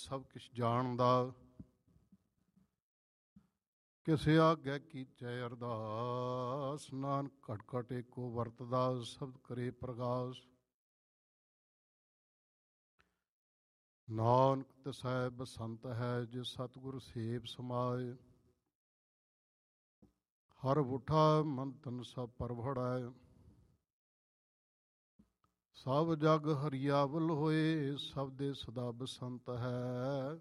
ਸਭ ਕਿਛ ਜਾਣਦਾ, ਕਿਸੇ ਆਗੇ ਕੀਚੈ ਅਰਦਾਸ। ਨਾਨਕ ਘਟ ਘਟ ਏਕੋ ਵਰਤਦਾ, ਸ਼ਬਦ ਕਰੇ ਪ੍ਰਗਾਸ। ਨਾਨਕ ਤਿਸੈ ਬਸੰਤ ਹੈ, ਜੇ ਸਤਿਗੁਰ ਸੇਵ ਸਮਾਏ। ਹਰ ਬੁੱਠਾ ਮਨ ਤਨ ਸਭ ਪਰਵੜੈ, ਸਭ ਜਗ ਹਰਿਆਵਲ ਹੋਏ। ਸਭ ਦੇ ਸਦਾ ਬਸੰਤ ਹੈ,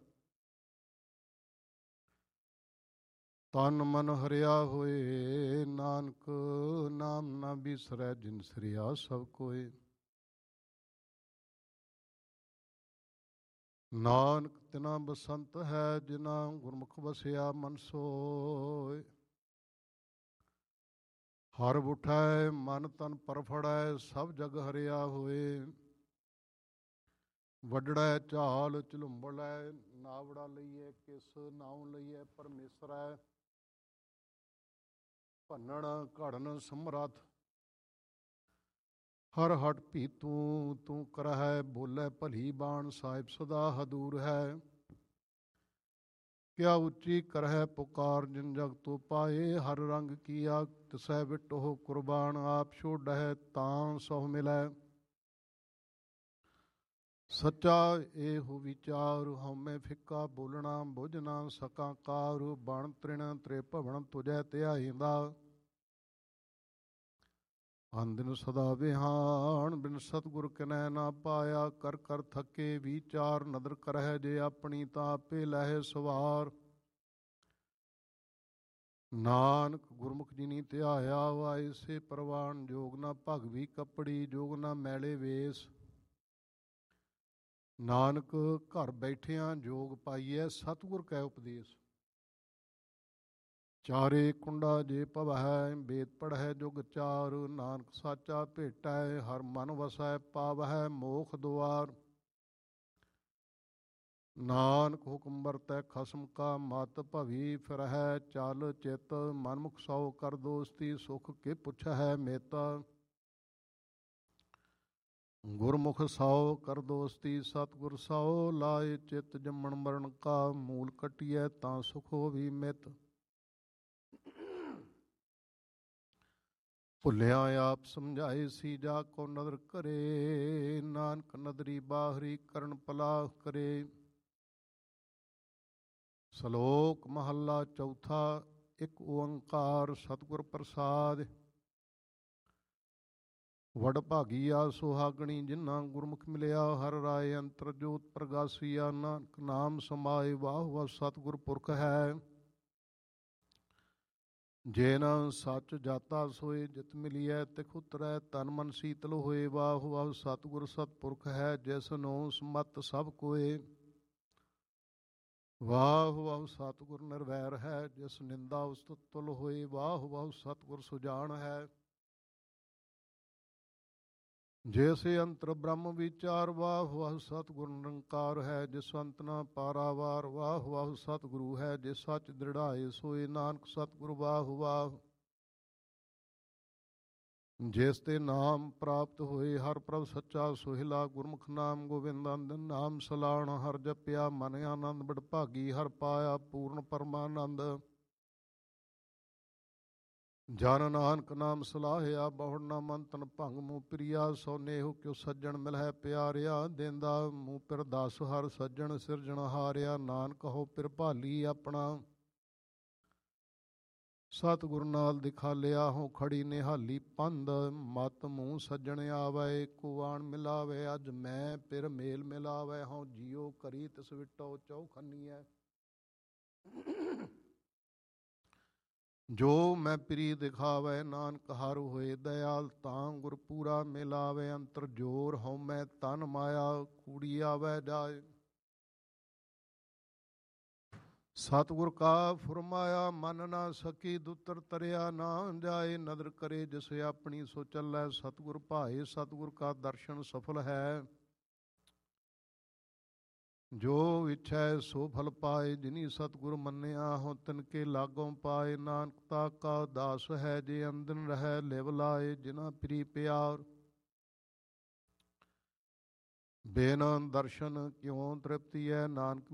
ਤਨ ਮਨ ਹਰਿਆ ਹੋਏ। ਨਾਨਕ ਨਾਮ ਨਾ ਬਿਸਰੈ, ਜਿਨ ਸਰਿਆ ਸਭ ਕੋਏ। ਨਾਨਕ ਤਿਨਾ ਬਸੰਤ ਹੈ, ਜਿਨਾ ਗੁਰਮੁਖ ਵਸਿਆ ਮਨ ਸੋਏ। ਹਰ ਬੁਠੈ ਮਨ ਤਨ ਪਰਫੜੈ, ਸਭ ਜਗ ਹਰਿਆ ਹੋਏ। ਵੱਡੜੈ ਝਾਲ ਝਲੁੰਬੜੈ, ਨਾਵੜਾ ਲਈਏ ਕਿਸ ਨਾਉ ਲਈਏ ਪਰਮੇਸ਼ਰੈ। ਭੰਨਣ ਘੜਨ ਸਮਰੱਥ, ਹਰ ਹਟ ਭੀ ਤੂੰ ਤੂੰ ਕਰਹਿ। ਬੋਲੇ ਭਲੀ ਬਾਣ, ਸਾਹਿਬ ਸਦਾ ਹਦੂਰ ਹੈ। ਕਿਆ ਉੱਚੀ ਕਰਹਿ ਪੁਕਾਰ, ਜਿਨ ਜਗ ਤੋ ਪਾਏ। ਹਰ ਰੰਗ ਕੀਆ ਤਿਸੈ ਵਿਟੋ ਕੁਰਬਾਨ, ਆਪ ਛੋਡਹਿ ਤਾਂ ਸਹੁ ਮਿਲੈ। ਸੱਚਾ ਇਹੋ ਵਿਚਾਰ, ਹਉਮੈ ਫਿੱਕਾ ਬੋਲਣਾ ਬੁਝ ਨਾ ਸਕਾਂ ਕਾਰ। ਬਣ ਤ੍ਰਿਣ ਤ੍ਰਿਭਵਨ ਤੁਜੈ ਧਿਆਇਂਦਾ, ਅੰਦਿਨ ਸਦਾ ਵਿਹਾਣ। ਬਿਨ ਸਤਿਗੁਰ ਕਿਨੈ ਨਾ ਪਾਇਆ, ਕਰ ਕਰ ਥੱਕੇ ਵਿਚਾਰ। ਨਦਰ ਕਰਹਿ ਜੇ ਆਪਣੀ, ਤਾਂ ਆਪੇ ਲਹਿ ਸਵਾਰ। ਨਾਨਕ ਗੁਰਮੁਖ ਜਿਨੀ ਧਿਆਇਆ, ਆਏ ਸੇ ਪ੍ਰਵਾਨ। ਜੋਗ ਨਾ ਭਗਵੀ ਕੱਪੜੀ, ਜੋਗ ਨਾ ਮੈਲੇ ਵੇਸ। ਨਾਨਕ ਘਰ ਬੈਠਿਆਂ ਜੋਗ ਪਾਈਐ, ਸਤਿਗੁਰ ਕੈ ਉਪਦੇਸ। ਚਾਰੇ ਕੁੰਡਾ ਜੇ ਭਵਹਿ, ਵੇਦ ਪੜ੍ਹੈ ਜੁਗ ਚਾਰ। ਨਾਨਕ ਸਾਚਾ ਭੇਟੈ, ਹਰ ਮਨ ਵਸੈ ਪਾਵਹਿ ਮੋਖ ਦੁਆਰ। ਨਾਨਕ ਹੁਕਮ ਵਰਤੈ ਖਸਮ ਕਾ, ਮਤ ਭਵੀ ਫਿਰਹਿ ਚਲ ਚਿਤ। ਮਨਮੁਖ ਸੌ ਕਰ ਦੋਸਤੀ, ਸੁਖ ਕੇ ਪੁੱਛਹਿ ਮਿਤ। ਗੁਰਮੁਖ ਸੌ ਕਰ ਦੋਸਤੀ, ਸਤਿਗੁਰ ਸੌ ਲਾਏ ਚਿਤ। ਜੰਮਣ ਮਰਨ ਕਾ ਮੂਲ ਕਟੀਐ, ਤਾਂ ਸੁਖ ਹੋਵੀ ਮਿਤ। ਭੁੱਲਿਆ ਆਪ ਸਮਝਾਏ ਸੀ, ਜਾ ਕੋ ਨਦਰ ਕਰੇ। ਨਾਨਕ ਨਦਰੀ ਬਾਹਰੀ ਕਰਨ ਪਲਾਹ ਕਰੇ। ਸ਼ਲੋਕ ਮਹੱਲਾ ਚੌਥਾ। ਇੱਕ ਓੰਕਾਰ ਸਤਿਗੁਰ ਪ੍ਰਸਾਦਿ। ਵਡ ਭਾਗੀਆ ਸੁਹਾਗਣੀ, ਜਿਨ੍ਹਾਂ ਗੁਰਮੁਖ ਮਿਲਿਆ। ਹਰ ਰਾਏ ਅੰਤਰ ਜੋਤ ਪ੍ਰਗਾਸੀਆ, ਨਾਨਕ ਨਾਮ ਸਮਾਏ। ਵਾਹ ਵਾਹ ਸਤਿਗੁਰ ਪੁਰਖ ਹੈ, ਜੇ ਨਾ ਸੱਚ ਜਾਤਾ ਸੋਏ। ਜਿਤ ਮਿਲੀਐ ਤਿਖ ਉਤਰੈ, ਤਨ ਮਨ ਸੀਤਲ ਹੋਏ। ਵਾਹ ਵਾਹ ਸਤਿਗੁਰ ਸਤਿਪੁਰਖ ਹੈ, ਜਿਸ ਨੂੰ ਸਮਤ ਸਭ ਕੋਏ। ਵਾਹ ਵਾਹ ਸਤਿਗੁਰ ਨਿਰਵੈਰ ਹੈ, ਜਿਸ ਨਿੰਦਾ ਉਸਤਤ ਤੁਲ ਹੋਏ। ਵਾਹ ਵਾਹ ਸਤਿਗੁਰ ਸੁਜਾਨ ਹੈ, ਜਿਸ ਅੰਤਰ ਬ੍ਰਹਮ ਵਿਚਾਰ। ਵਾਹ ਵਾਹ ਸਤਿਗੁਰ ਨਿਰੰਕਾਰ ਹੈ, ਜਿਸ ਅੰਤ ਨਾ ਪਾਰਾਵਾਰ। ਵਾਹ ਵਾਹ ਸਤਿਗੁਰੂ ਹੈ, ਜਿਸ ਸੱਚ ਦ੍ਰਿੜਾਏ ਸੋਏ। ਨਾਨਕ ਸਤਿਗੁਰ ਵਾਹ ਵਾਹ, ਜਿਸ ਤੇ ਨਾਮ ਪ੍ਰਾਪਤ ਹੋਏ। ਹਰ ਪ੍ਰਭ ਸੱਚਾ ਸੁਹਿਲਾ, ਗੁਰਮੁਖ ਨਾਮ ਗੋਬਿੰਦ ਅੰਦਿਨ ਨਾਮ ਸਲਾਹਣ। ਹਰ ਜਪਿਆ ਮਨ ਆਨੰਦ, ਬੜ ਭਾਗੀ ਹਰ ਪਾਇਆ ਪੂਰਨ ਪਰਮਾਨੰਦ। ਜਨ ਨਾਨਕ ਨਾਮ ਸਲਾਹਿਆ, ਬਹੁੜ ਨਾ ਮਨ ਤਨ ਭੰਗ ਮੂਹ ਪ੍ਰਿਆ। ਸੋ ਨੇਹੁ ਕਿਉ ਸੱਜਣ ਮਿਲਹਿ ਪਿਆਰਿਆ, ਦੇਂਦਾ ਮੂਹ ਪਿਰ ਦਸ ਹਰ ਸੱਜਣ ਸਿਰਜਣ ਹਾਰਿਆ। ਨਾਨਕ ਹੋ ਪਿਰ ਭਾਲੀ ਆਪਣਾ, ਸਤਿਗੁਰ ਨਾਲ ਦਿਖਾਲਿਆ। ਹੋ ਖੜੀ ਨਿਹਾਲੀ ਪੰਧ, ਮਤ ਮੂੰਹ ਸੱਜਣ ਆਵੈ। ਕੁਆਣ ਮਿਲਾਵੇ ਅਜ ਮੈਂ, ਪਿਰ ਮੇਲ ਮਿਲਾਵੇ। ਹਉ ਜੀਉ ਕਰੀ ਤਿਸ ਵਿਟੋ ਚੌਖੰਨੀਐ। ਜੋ ਮੈਂ ਪ੍ਰੀ ਦਿਖਾਵੇ, ਨਾਨਕ ਹਰ ਹੋਏ ਦਇਆਲ। ਤਾਂ ਗੁਰ ਪੂਰਾ ਮਿਲਾਵੇ, ਅੰਤਰ ਜੋਰ ਹਉਮੈ ਤਨ ਮਾਇਆ। ਕੂੜੀ ਆਵੈ ਜਾਏ, ਸਤਿਗੁਰ ਕਾ ਫੁਰਮਾਇਆ। ਮਨ ਨਾ ਸਕੀ ਦੁਤਰ ਤਰਿਆ ਨਾ ਜਾਏ। ਨਦਰ ਕਰੇ ਜਿਸ ਆਪਣੀ, ਸੋ ਚੱਲੈ ਸਤਿਗੁਰ ਭਾਏ। ਸਤਿਗੁਰ ਕਾ ਦਰਸ਼ਨ ਸਫਲ ਹੈ, ਜੋ ਇੱਛੈ ਸੋ ਫਲ ਪਾਏ। ਜਿਨੀ ਸਤਿਗੁਰ ਮੰਨਿਆ, ਹੋ ਤਿਨ ਕੇ ਲਾਗੋਂ ਪਾਏ। ਨਾਨਕ ਤਾ ਕਾ ਦਾਸ ਹੈ, ਜੇ ਅੰਦਨ ਰਹਿ ਲਿਵ ਲਾਏ। ਜਿਨਾ ਪ੍ਰੀ ਪਿਆਰ, ਬਿਨ ਦਰਸ਼ਨ ਕਿਉ ਤ੍ਰਿਪਤੀਐ। ਨਾਨਕ